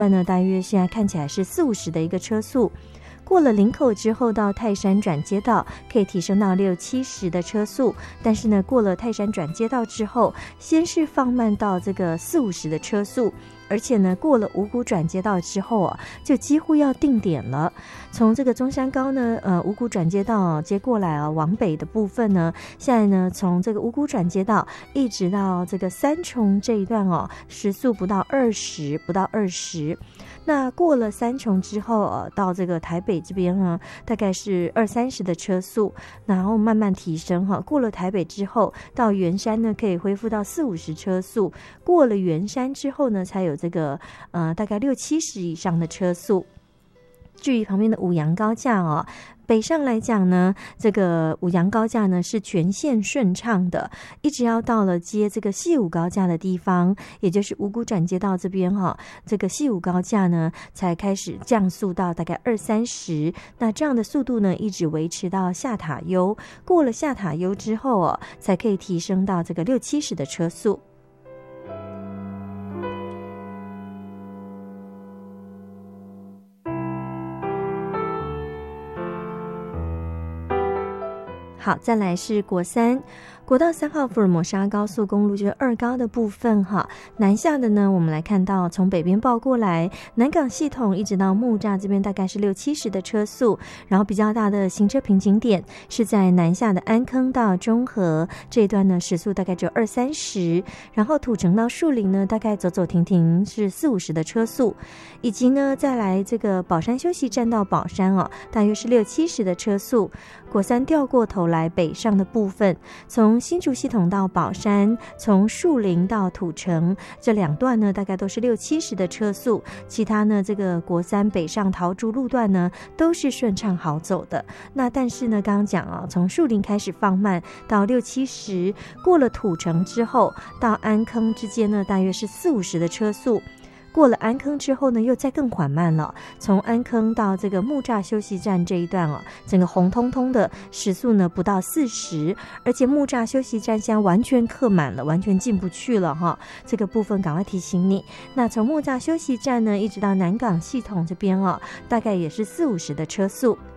呢，大约现在看起来是40-50的一个车速。过了林口之后，到泰山转接道可以提升到60-70的车速，但是呢，过了泰山转接道之后，先是放慢到这个40-50的车速，而且呢，过了五股转接道之后啊，就几乎要定点了。从这个中山高呢，五股转接道接过来啊，往北的部分呢，现在呢，从这个五股转接道一直到这个三重这一段哦，时速不到20。那过了三重之后，到这个台北这边呢，大概是20-30的车速，然后慢慢提升哈。过了台北之后，到圆山呢，可以恢复到40-50车速。过了圆山之后呢，才有这个大概60-70以上的车速。至于旁边的五杨高架哦，北上来讲呢，这个五杨高架呢是全线顺畅的，一直要到了接这个西武高架的地方，也就是五股转接道这边哈，这个西武高架呢才开始降速到大概20-30，那这样的速度呢一直维持到下塔悠，过了下塔悠之后哦，才可以提升到这个60-70的车速。好，再来是国三。国道3号福尔摩沙高速公路就是二高的部分哈，南下的呢，我们来看到从北边报过来，南港系统一直到木栅这边大概是60-70的车速，然后比较大的行车瓶颈点是在南下的安坑到中和这一段呢，时速大概只有20-30，然后土城到树林呢，大概走走停停是40-50的车速，以及呢再来这个宝山休息站到宝山哦，大约是60-70的车速。国三调过头来北上的部分，从新竹系统到宝山，从树林到土城这两段呢，大概都是60-70的车速。其他呢，这个国三北上桃竹路段呢，都是顺畅好走的。那但是呢，刚刚讲啊，从树林开始放慢到60-70，过了土城之后到安坑之间呢，大约是40-50的车速。过了安坑之后呢，又再更缓慢了。从安坑到这个木栅休息站这一段哦，整个红彤彤的时速呢不到40，而且木栅休息站现在完全客满了，完全进不去了哈。这个部分赶快提醒你。那从木栅休息站呢，一直到南港系统这边哦，大概也是40-50的车速。